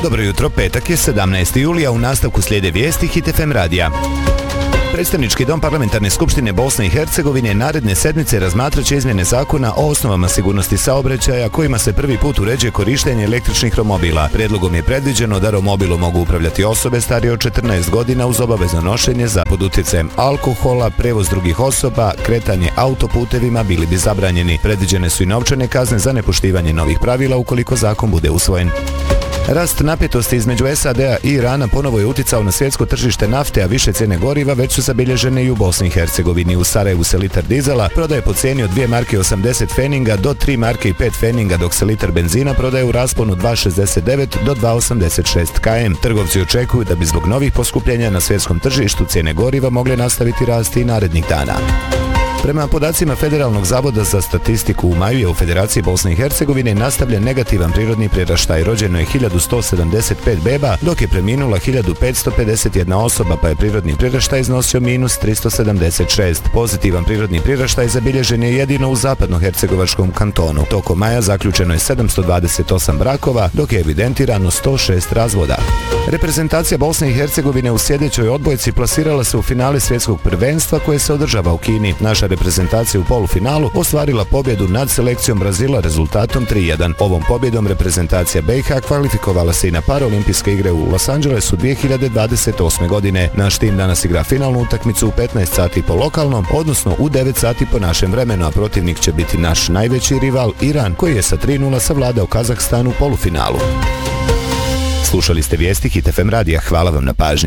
Dobro jutro, petak je 17. julija, u nastavku slijede vijesti Hit FM radija. Predstavnički dom Parlamentarne skupštine Bosne i Hercegovine naredne sedmice razmatraće izmjene zakona o osnovama sigurnosti saobraćaja kojima se prvi put uređuje korištenje električnih romobila. Prijedlogom je predviđeno da romobilom mogu upravljati osobe starije od 14 godina uz obavezno nošenje pod utjecajem alkohola, prevoz drugih osoba, kretanje autoputevima bili bi zabranjeni. Predviđene su i novčane kazne za nepoštivanje novih pravila ukoliko zakon bude usvojen. Rast napetosti između SAD-a i Irana ponovo je utjecao na svjetsko tržište nafte, a više cijene goriva već su zabilježene i u Bosni i Hercegovini. U Sarajevu se litar dizela prodaje po cijeni od 2 marke 80 feninga do 3 marke i 5 feninga, dok se litar benzina prodaje u rasponu 2,69 do 2,86 km. Trgovci očekuju da bi zbog novih poskupljenja na svjetskom tržištu cijene goriva mogle nastaviti rasti i narednih dana. Prema podacima Federalnog zavoda za statistiku, u maju je u Federaciji Bosne i Hercegovine nastavljen negativan prirodni priraštaj. Rođeno je 1175 beba, dok je preminula 1551 osoba, pa je prirodni priraštaj iznosio -376. Pozitivan prirodni priraštaj zabilježen je jedino u zapadnohercegovačkom kantonu. Tokom maja zaključeno je 728 brakova, dok je evidentirano 106 razvoda. Reprezentacija Bosne i Hercegovine u sljedećoj odbojci plasirala se u finale svjetskog prvenstva koje se održava u Kini. Naša reprezentacija u polufinalu ostvarila pobjedu nad selekcijom Brazila rezultatom 3:1. Ovom pobjedom reprezentacija BiH kvalifikovala se i na Paraolimpijske igre u Los Angelesu 2028. godine. Naš tim danas igra finalnu utakmicu u 15 sati po lokalnom, odnosno u 9 sati po našem vremenu, a protivnik će biti naš najveći rival Iran, koji je sa 3:0 savladao Kazahstan u polufinalu. Slušali ste vijesti Hit FM radija, hvala vam na pažnji.